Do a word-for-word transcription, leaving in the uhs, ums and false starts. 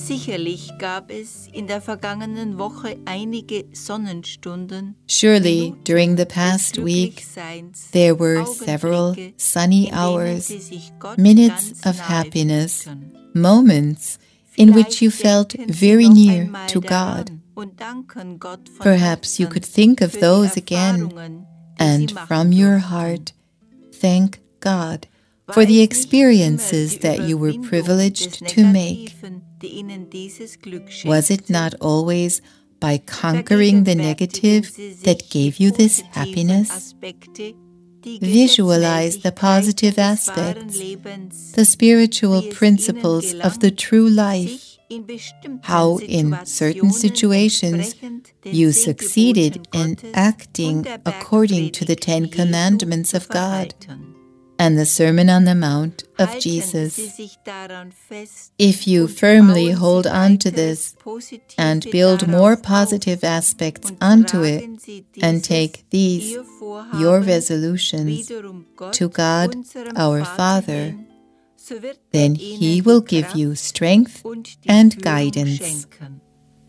Sicherlich gab es in der vergangenen Woche einige Sonnenstunden. Surely, during the past week, there were several sunny hours, minutes of happiness, moments in which you felt very near to God. Perhaps you could think of those again, and from your heart, thank God for the experiences that you were privileged to make. Was it not always by conquering the negative that gave you this happiness? Visualize the positive aspects, the spiritual principles of the true life, how in certain situations you succeeded in acting according to the Ten Commandments of God and the Sermon on the Mount of Jesus. If you firmly hold on to this and build more positive aspects onto it and take these, your resolutions, to God our Father, then He will give you strength and guidance.